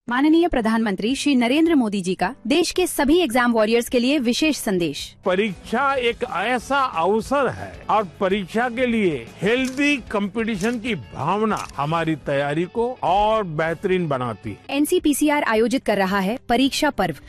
माननीय प्रधानमंत्री श्री नरेंद्र मोदी जी का देश के सभी एग्जाम वॉरियर्स के लिए विशेष संदेश। परीक्षा एक ऐसा अवसर है और परीक्षा के लिए हेल्दी कंपटीशन की भावना हमारी तैयारी को और बेहतरीन बनाती है। NCPCR आयोजित कर रहा है परीक्षा पर्व,